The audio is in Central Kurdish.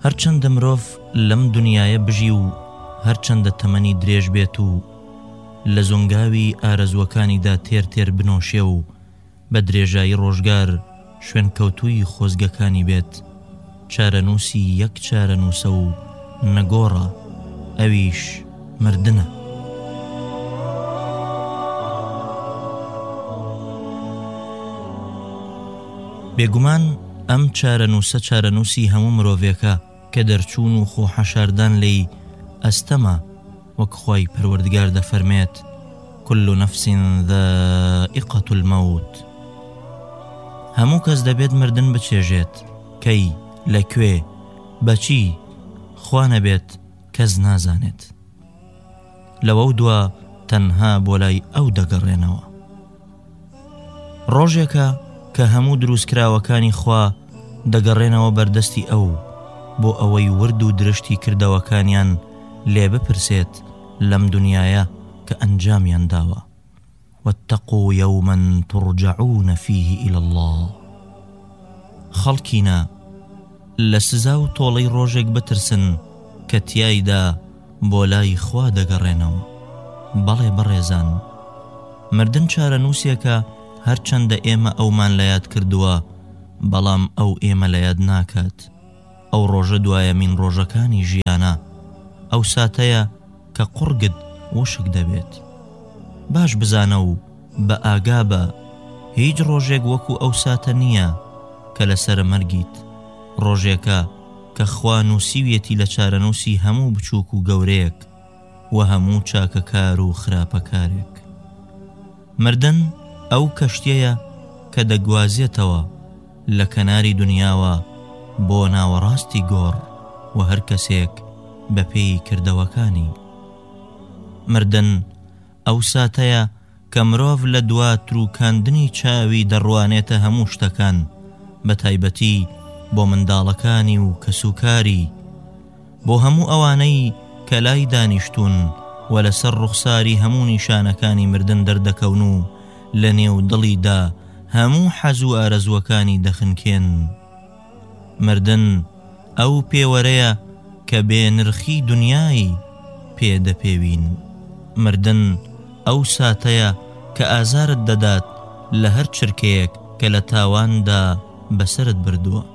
هەرچەندە مرۆڤ لەم دنیایە بژی و هەرچەندە تەمەنی درێژ بێت و لە زۆنگاوی ئارەزوەکانیدا تێر تێر بنۆشێ و بە درێژایی ڕۆژگار شوێن کەوتووی خۆزگەکانی بێت، چارەنووسی یەک چارەنووسە و نەگۆڕە، ئەویش مردنە. بێگومان ئەم چارەنووسە چارەنووسی هەموو مرۆڤێکە کە دەرچوون و خۆ حەشاردان لێی ئەستەمە، وەک خۆی پەروەردگار دەفەرمێت كل نفس ذائقة الموت. هەموو کەس دەبێت مردن بچێژێت، کەی، لەکوێ، بەچی، خوا نەبێت کەس نازانێت. لەوە دووە تەنها بۆ لای ئەو دەگەڕێنەوە. ڕۆژێکە کە هەموو دروستکراوەکانی خوا دەگەڕێنەوە بەردەستی ئەو بۆ ئەوەی ورد و درشتی کردەوەکانیان لێ بپرسێت لەم دنیایە کە ئەنجامیان داوە. واتقوا يوما ترجعون فيه إلى الله. خەڵکینە لە سزا و تۆڵەی ڕۆژێک بترسن کە تیایدا بۆ لای خوا دەگەڕێنەوە. بەڵێ بەڕێزان، مردن چارەنووسێکە هەرچەندە ئێمە ئەومان لە یاد کردووە، بەڵام ئەو ئێمە لە یاد ناکات. ئەو ڕۆژە دوایەمین ڕۆژەکانی ژیانە، ئەو ساتەیە کە قورگت وشک دەبێت. باش بزانە و بە ئاگا بە، هیچ ڕۆژێک وەکو ئەو ساتە نییە کە لەسرە مەرگیت، ڕۆژێکە کە خوا نووسیویەتی لە چارەنووسی هەموو بچووک و گەورەیەک و هەموو چاکەکار و خراپەکارێک. مردن ئەو کەشتیەیە کە دەگوازێتەوە لە کەناری دنیاوە بۆ ناوەڕاستی گۆڕ و هەر کەسێک بە پێی کردەوەکانی. مردن ئەو ساتەیە کە مرۆڤ لە دواتر و کاندنی چاوی دەڕوانێتە هەموو شتەکان، بە تایبەتی بۆ منداڵەکانی و کەسوکاری، بۆ هەموو ئەوانەی کە لای دانیشتون و لەسەر ڕوخساری هەموو نیشانەکانی مردن دەردەکەون و لە نێو دڵیدا هەموو حەز و ئارەزوەکانی دەخنکێن. مردن ئەو پێوەرەیە کە بێ نرخی دنیای پێدەپێوین. مردن ئەو ساتەیە کە ئازارت دەدات لە هەر چرکەیەک کە لە تاواندا بەسرت بردووە.